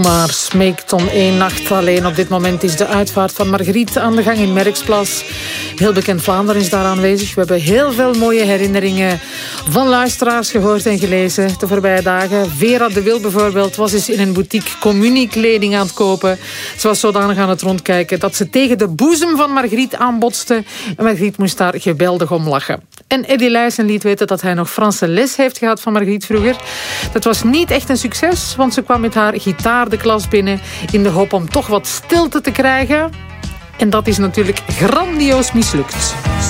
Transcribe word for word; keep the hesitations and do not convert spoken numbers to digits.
Maar smeekt om één nacht alleen. Op dit moment is de uitvaart van Margriet aan de gang in Merksplas. Heel bekend Vlaanderen is daar aanwezig. We hebben heel veel mooie herinneringen van luisteraars gehoord en gelezen de voorbije dagen. Vera de Wil bijvoorbeeld was eens in een boutique communiekleding aan het kopen. Ze was zodanig aan het rondkijken dat ze tegen de boezem van Margriet aanbotste. En Margriet moest daar geweldig om lachen. En Eddie Leijsen liet weten dat hij nog Franse les heeft gehad van Margriet vroeger. Dat was niet echt een succes, want ze kwam met haar gitaar de klas binnen in de hoop om toch wat stilte te krijgen. En dat is natuurlijk grandioos mislukt.